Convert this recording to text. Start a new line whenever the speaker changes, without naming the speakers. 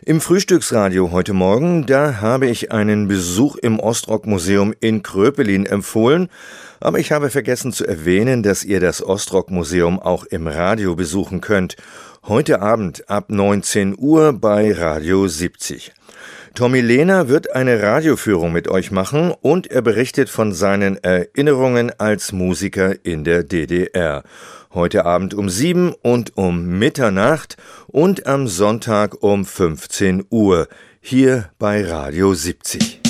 Im Frühstücksradio heute Morgen, da habe ich einen Besuch im Ostrock-Museum in Kröpelin empfohlen, aber ich habe vergessen zu erwähnen, dass ihr das Ostrock-Museum auch im Radio besuchen könnt. Heute Abend ab 19 Uhr bei Radio 70. Tommy Lehner wird eine Radioführung mit euch machen und er berichtet von seinen Erinnerungen als Musiker in der DDR. Heute Abend um 7 und um Mitternacht und am Sonntag um 15 Uhr hier bei Radio 70.